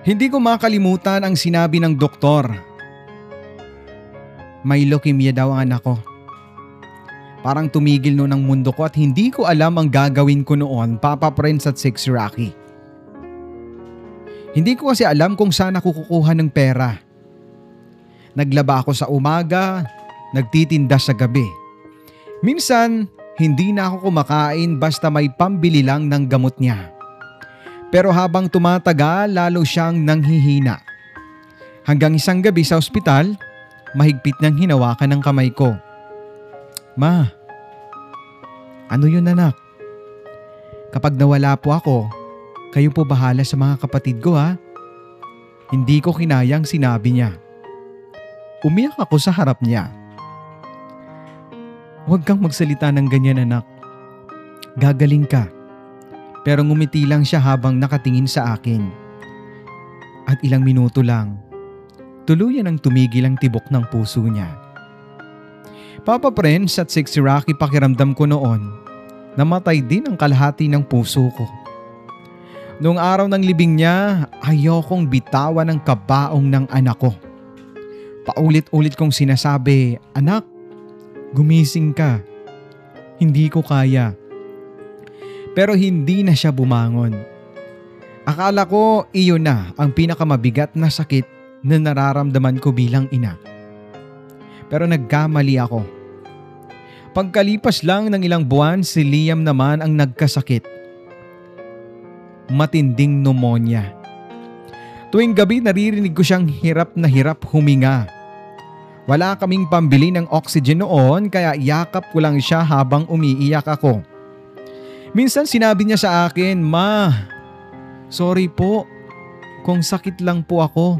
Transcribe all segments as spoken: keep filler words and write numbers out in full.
Hindi ko makalimutan ang sinabi ng doktor. May leukemia daw ang anak ko. Parang tumigil noon ang mundo ko at hindi ko alam ang gagawin ko noon, Papa Prince at Six Rocky. Hindi ko kasi alam kung saan ako kukuha ng pera. Naglaba ako sa umaga, nagtitinda sa gabi. Minsan, hindi na ako kumakain basta may pambili lang ng gamot niya. Pero habang tumatagal, lalo siyang nanghihina. Hanggang isang gabi sa ospital, mahigpit niyang hinawakan ng kamay ko. Ma, ano yun anak? Kapag nawala po ako, kayo po bahala sa mga kapatid ko ha. Hindi ko kinayang sinabi niya. Umiyak ako sa harap niya. Huwag kang magsalita ng ganyan anak. Gagaling ka. Pero ngumiti lang siya habang nakatingin sa akin. At ilang minuto lang, tuluyan ang tumigil ang tibok ng puso niya. Papa Prince at Six Rocky, pakiramdam ko noon, namatay din ang kalahati ng puso ko. Noong araw ng libing niya, ayokong bitawan ang kabaong ng anak ko. Paulit-ulit kong sinasabi, anak, gumising ka. Hindi ko kaya. Pero hindi na siya bumangon. Akala ko iyon na ang pinakamabigat na sakit na nararamdaman ko bilang ina. Pero nagkamali ako. Pagkalipas lang ng ilang buwan, si Liam naman ang nagkasakit. Matinding pneumonia. Tuwing gabi naririnig ko siyang hirap na hirap huminga. Wala kaming pambili ng oxygen noon kaya yakap ko lang siya habang umiiyak ako. Minsan sinabi niya sa akin, Ma, sorry po kung sakit lang po ako.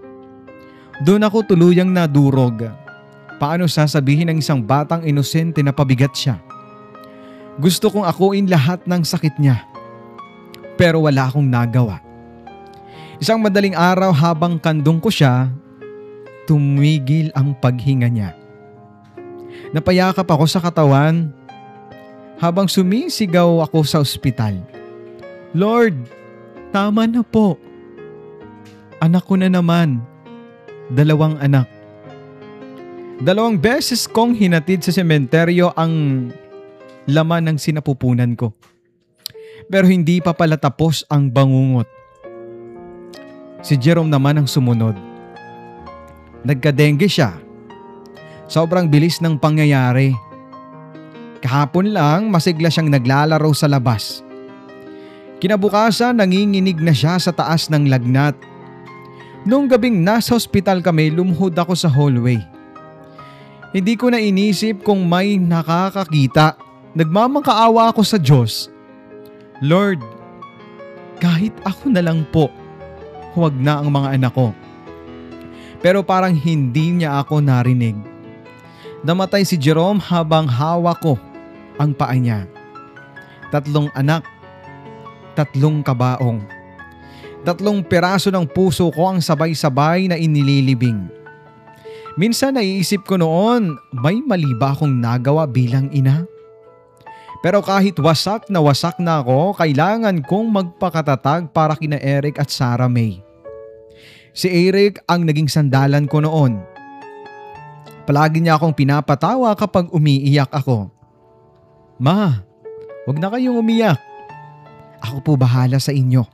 Doon ako tuluyang nadurog. Paano sasabihin ng isang batang inosente na pabigat siya? Gusto kong akuin lahat ng sakit niya. Pero wala akong nagawa. Isang madaling araw habang kandong ko siya, tumigil ang paghinga niya. Napayakap ako sa katawan habang sumisigaw ako sa ospital. Lord, tama na po. Anak ko na naman. Dalawang anak. Dalawang beses kong hinatid sa sementeryo ang laman ng sinapupunan ko. Pero hindi pa pala tapos ang bangungot. Si Jerome naman ang sumunod. Nagka-dengue siya. Sobrang bilis ng pangyayari. Kahapon lang masigla siyang naglalaro sa labas. Kinabukasan nanginginig na siya sa taas ng lagnat. Noong gabing nasa ospital kami, lumuhod ako sa hallway. Hindi ko na inisip kung may nakakakita. Nagmamakaawa ako sa Diyos. Lord, kahit ako na lang po, huwag na ang mga anak ko. Pero parang hindi niya ako narinig. Namatay si Jerome habang hawak ko ang paa niya. Tatlong anak, tatlong kabaong. Tatlong piraso ng puso ko ang sabay-sabay na inililibing. Minsan naiisip ko noon, may mali ba akong nagawa bilang ina? Pero kahit wasak na wasak na ako, kailangan kong magpakatatag para kina Eric at Sarah May. Si Eric ang naging sandalan ko noon. Palagi niya akong pinapatawa kapag umiiyak ako. Ma, wag na kayong umiyak. Ako po bahala sa inyo.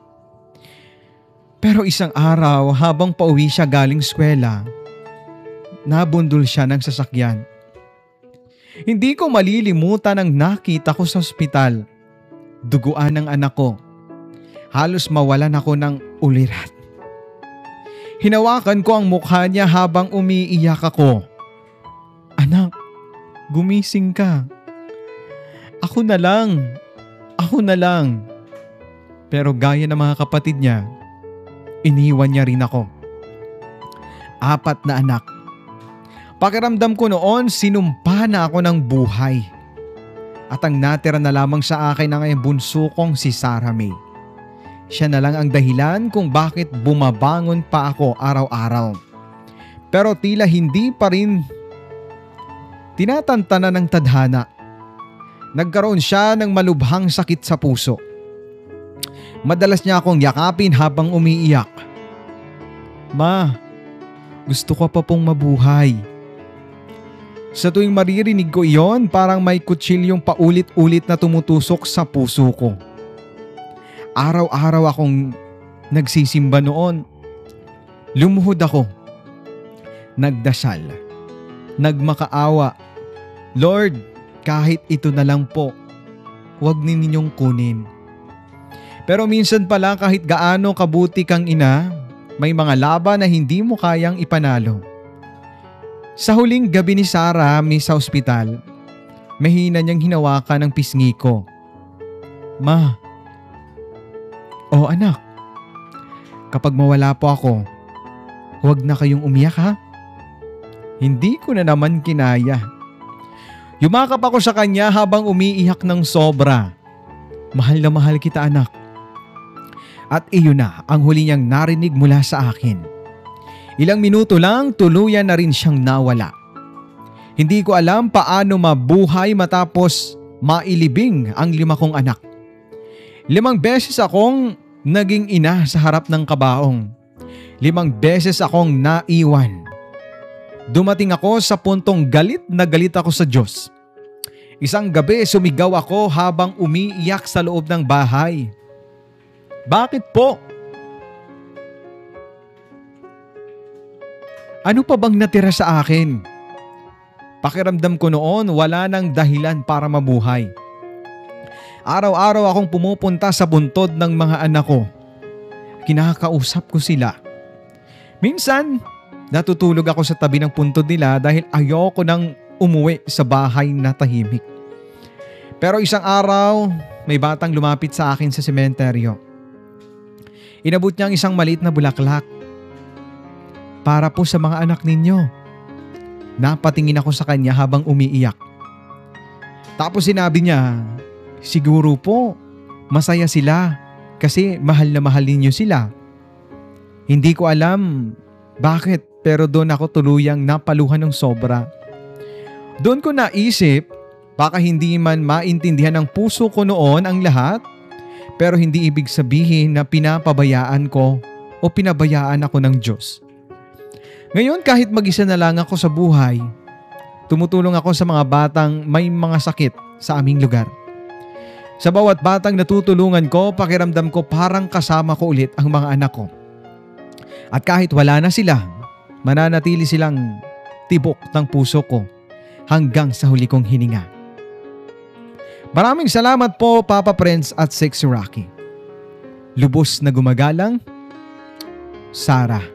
Pero isang araw habang pauwi siya galing eskwela, nabundol siya ng sasakyan. Hindi ko malilimutan ang nakita ko sa ospital. Duguan ng anak ko. Halos mawalan ako ng ulirat. Hinawakan ko ang mukha niya habang umiiyak ako. Anak, gumising ka. Ako na lang. Ako na lang. Pero gaya ng mga kapatid niya, iniwan niya rin ako. Apat na anak. Pakiramdam ko noon, sinumpa na ako ng buhay. At ang natira na lamang sa akin ang ngayong bunso kong si Sarah May. Siya na lang ang dahilan kung bakit bumabangon pa ako araw-araw. Pero tila hindi pa rin tinatantana ng tadhana. Nagkaroon siya ng malubhang sakit sa puso. Madalas niya akong yakapin habang umiiyak. Ma, gusto ko pa pong mabuhay. Sa tuwing maririnig ko iyon, parang may kutsilyong paulit-ulit na tumutusok sa puso ko. Araw-araw akong nagsisimba noon. Lumuhod ako. Nagdasal. Nagmakaawa. Lord, kahit ito na lang po, huwag ninyong kunin. Pero minsan pala kahit gaano kabuti kang ina, may mga laban na hindi mo kayang ipanalo. Sa huling gabi ni Sarah, miss sa ospital, mahina niyang hinawakan ang pisngi ko. Ma. Oh anak, kapag mawala po ako, huwag na kayong umiyak ha. Hindi ko na naman kinaya. Yumakap ako sa kanya habang umiiyak ng sobra. Mahal na mahal kita anak. At iyon na ang huli niyang narinig mula sa akin. Ilang minuto lang tuluyan na rin siyang nawala. Hindi ko alam paano mabuhay matapos mailibing ang lima kong anak. Limang beses akong naging ina sa harap ng kabaong. Limang beses akong naiwan. Dumating ako sa puntong galit na galit ako sa Diyos. Isang gabi sumigaw ako habang umiiyak sa loob ng bahay. Bakit po? Ano pa bang natira sa akin? Pakiramdam ko noon wala nang dahilan para mabuhay. Araw-araw akong pumupunta sa buntod ng mga anak ko. Kinakausap ko sila. Minsan, natutulog ako sa tabi ng puntod nila dahil ayoko nang umuwi sa bahay na tahimik. Pero isang araw, may batang lumapit sa akin sa sementeryo. Inabot niya ang isang maliit na bulaklak. Para po sa mga anak ninyo. Napatingin ako sa kanya habang umiiyak. Tapos sinabi niya, siguro po, masaya sila kasi mahal na mahal ninyo sila. Hindi ko alam bakit pero doon ako tuluyang napaluhan ng sobra. Doon ko naisip, baka hindi man maintindihan ng puso ko noon ang lahat, pero hindi ibig sabihin na pinapabayaan ko o pinabayaan ako ng Diyos. Ngayon kahit mag-isa na lang ako sa buhay, tumutulong ako sa mga batang may mga sakit sa aming lugar. Sa bawat batang natutulungan ko, pakiramdam ko parang kasama ko ulit ang mga anak ko. At kahit wala na sila, mananatili silang tibok ng puso ko hanggang sa huli kong hininga. Maraming salamat po Papa Prince at Sexy Rocky. Lubos na gumagalang, Sarah.